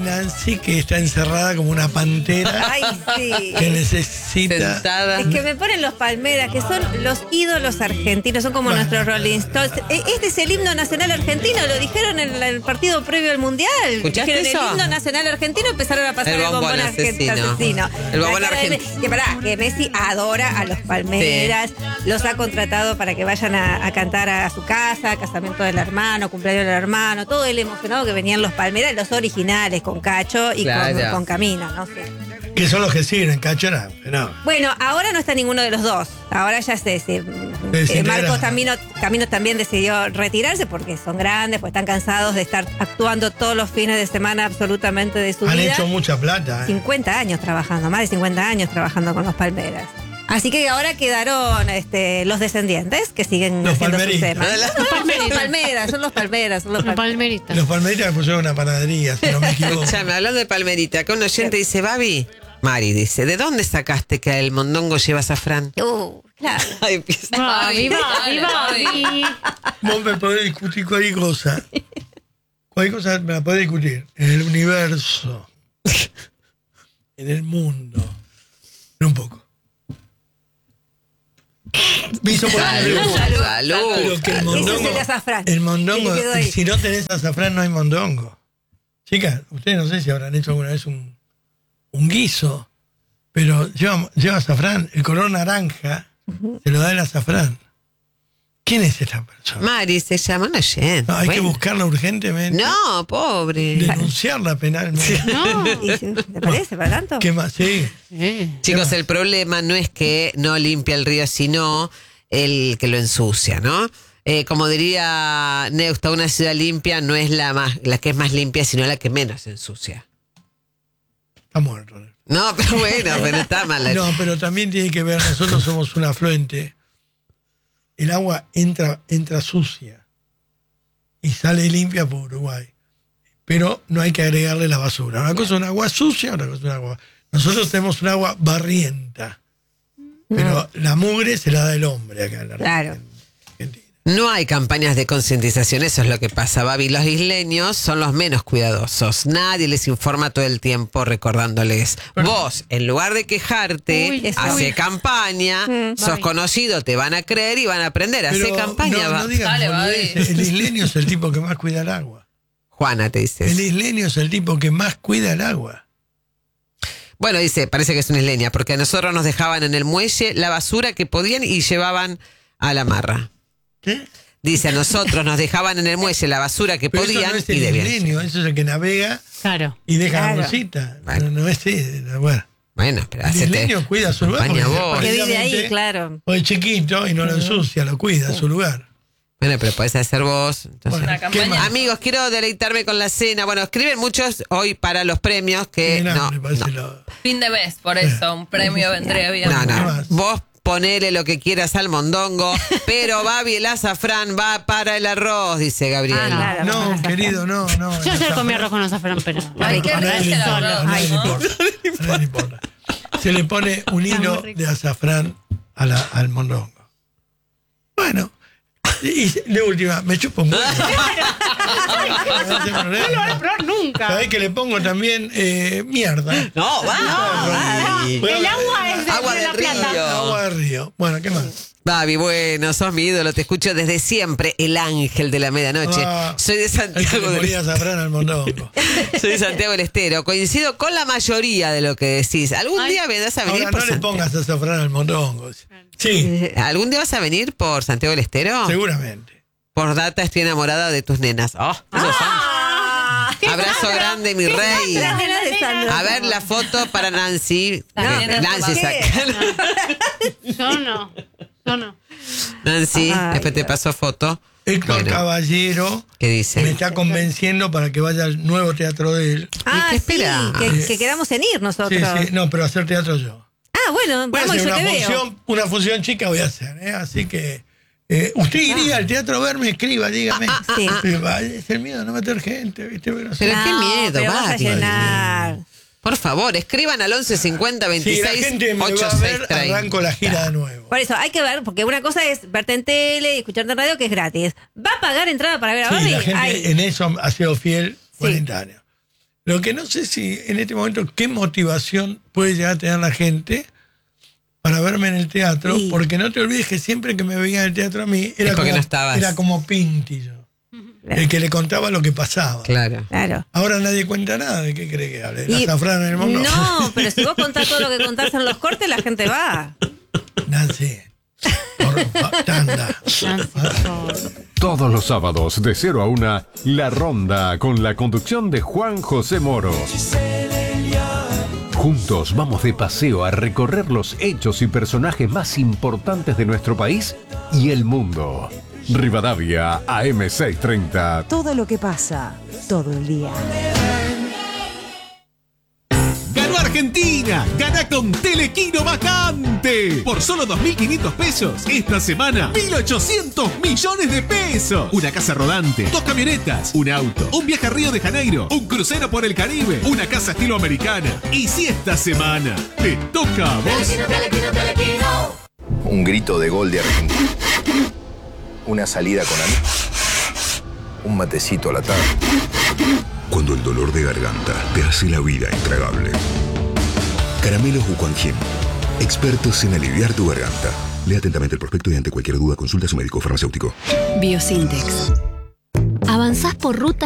Nancy, que está encerrada como una pantera. Ay, sí. Que necesita. Sentada. Es que me ponen los Palmeras, que son los ídolos argentinos, son como Bueno, nuestros Rolling Stones. Este es el himno nacional argentino, lo dijeron en el partido previo al Mundial. ¿Escuchaste Dijeron eso? el himno nacional argentino, empezaron a pasar El el bombón bombón asesino. El bombón La cara de argentino. que Messi adora a los Palmeras, los ha contratado para que vayan a cantar a su casa, casamiento del hermano, cumpleaños del hermano, todo él emocionado que venían los Palmeras, los originales, con Cacho y Claro. con Camino, no sé. Que son los que siguen, Cachorá. No. Bueno, ahora no está ninguno de los dos. Ahora ya Marcos Camino también decidió retirarse porque son grandes, porque están cansados de estar actuando todos los fines de semana absolutamente de su Han vida. hecho mucha plata. 50 años trabajando, más de 50 años trabajando con los Palmeras. Así que ahora quedaron los descendientes que siguen Los haciendo sus palmeritas. temas. Los palmeritas. Son los Palmeras. Los palmeritas. Los palmeritas pusieron una panadería, si no me equivoco. Escuchame, hablando de palmerita, acá un oyente dice, Babi, Mari dice, ¿de dónde sacaste que el mondongo lleva azafrán? Claro. Ay, empieza. Babi. Vos me podés discutir cualquier cosa. Cualquier cosa me la podés discutir. En el universo. En el mundo. En un poco. Me hizo poner nervioso. Salud. Pero que el Ese mondongo. es el azafrán. El mondongo, Y quedó ahí. si no tenés azafrán, no hay mondongo. Chicas, ustedes no sé si habrán hecho alguna vez un guiso, pero lleva azafrán. El color naranja se lo da el azafrán. ¿Quién es esta persona? Mari se llama un oyente. No, hay que Bueno. buscarla urgentemente. No, pobre. Denunciarla penalmente. No. ¿Te parece para tanto? ¿Qué más? Sí. Chicos, el problema no es que no limpia el río, sino el que lo ensucia, ¿no? Como diría Neusta, una ciudad limpia no es la que es más limpia, sino la que menos ensucia. Está muerto. No, pero bueno, pero está mal. No, pero también tiene que ver, nosotros somos un afluente. El agua entra sucia y sale limpia por Uruguay. Pero no hay que agregarle la basura. Una cosa es un agua sucia, otra cosa es un agua. Nosotros tenemos un agua barrienta. Pero la mugre se la da el hombre acá en la Claro. Argentina. No hay campañas de concientización, eso es lo que pasa, Babi. Los isleños son los menos cuidadosos. Nadie les informa todo el tiempo recordándoles. Vos, en lugar de quejarte, Uy, hace campaña, sos Babi. conocido, te van a creer y van a aprender. Hace Pero campaña, no va. digas Dale, boludeces. Babi. El isleño es el tipo que más cuida el agua. Juana te dice. El isleño es el tipo que más cuida el agua. Bueno, dice, parece que es una isleña, porque a nosotros nos dejaban en el muelle la basura que podían y llevaban a la marra. ¿Qué? Dice, a nosotros nos dejaban en el muelle la basura que Pero podían eso no es y el debían. isleño, eso es el que navega Claro. y deja Claro. la bolsita. Bueno. No es bueno. Bueno, pero El hacete isleño cuida su lugar campaña vos. Que vive ahí, precisamente, claro. o es chiquito y no lo ensucia, lo cuida su lugar. Bueno, pero podés hacer vos. Entonces. Bueno, Una campaña. ¿qué más? Amigos, quiero deleitarme con la cena. Bueno, escriben muchos hoy para los premios que Tiene no, hambre, parece no, lo- Fin de mes, por eso, un premio vendría bien. no, ¿Qué no. más? Vos ponele lo que quieras al mondongo, pero Babi, el azafrán va para el arroz, dice Gabriel. Ah, claro. No, querido, no. Yo ayer comí arroz con azafrán, pero. Ay, qué A nadie le rico el importa, arroz. a nadie le ¿no? importa. A nadie le importa. Se le pone un hilo muy rico. de azafrán al mondongo. Bueno, y de última, me chupo un huevo. No lo voy a probar nunca. ¿Sabés que le pongo también mierda? No, va. El agua es de, Agua de de la Plata. río. Agua de río. Bueno, ¿qué más? Babi, bueno, sos mi ídolo, te escucho desde siempre, el ángel de la medianoche. Ah, Soy de El que Santiago le del ponía azafrán al mondongo. Soy de Santiago del Estero. Coincido con la mayoría de lo que decís. ¿Algún día vendrás a venir Ahora por no le Santiago? pongas azafrán al mondongo. Sí, ¿Algún día vas a venir por Santiago del Estero? seguramente. Por data estoy enamorada de tus nenas. Oh, esos son. Abrazo grande, mi rey. Las nenas de Sandro. A ver la foto para Nancy. Las nenas Nancy, de saca. Yo no. Yo no. Nancy, Ay, después te paso foto. Héctor Bueno. Caballero ¿Qué me dice? está convenciendo para que vaya al nuevo teatro de él. Ah, ¿Y qué sí, espera? que quedamos en ir nosotros. Sí, sí, no, pero hacer teatro yo. Ah, bueno, Voy a vamos, hacer yo te veo. una función chica voy a hacer, ¿eh? Así que usted iría al teatro a verme, escriba, dígame. sí. Es el miedo de no meter gente, ¿viste? Pero, Pero qué miedo, pero vas a Babi. llenar. Por favor, escriban al 11 50 26 si la gente me va a ver, 8630. arranco la gira de nuevo. Por eso hay que ver, porque una cosa es verte en tele y escucharte en radio, que es gratis. ¿Va a pagar entrada para ver a Sí, Babi? la gente Ay, en eso ha sido fiel 40 años. Lo que no sé si en este momento qué motivación puede llegar a tener la gente para verme en el teatro, Sí. porque no te olvides que siempre que me veían en el teatro a mí era, porque como, no estabas. era como Pinti yo, el que le contaba lo que pasaba. Claro. Claro. Ahora nadie cuenta nada. ¿De qué cree que hable? ¿La Y- azafrana en el mundo? No, pero si vos contás todo lo que contás en los cortes, la gente va. Nancy. Tanda. Todos los sábados de 0 a 1, La Ronda, con la conducción de Juan José Moro. Juntos vamos de paseo a recorrer los hechos y personajes más importantes de nuestro país y el mundo. Rivadavia, AM630. Todo lo que pasa, todo el día. ¡Ganó Argentina! ¡Gana con Telequino Vacante! Por solo 2.500 pesos, esta semana, 1.800 millones de pesos. Una casa rodante, 2 camionetas, un auto, un viaje a Río de Janeiro, un crucero por el Caribe, una casa estilo americana. Y si esta semana te toca a vos... Un grito de gol de Argentina. Una salida con amigos. Un matecito a la tarde. Cuando el dolor de garganta te hace la vida intragable. Caramelos Wuquanjin. Expertos en aliviar tu garganta. Lea atentamente el prospecto y ante cualquier duda consulta a su médico farmacéutico. Biosintex. Avanzás por ruta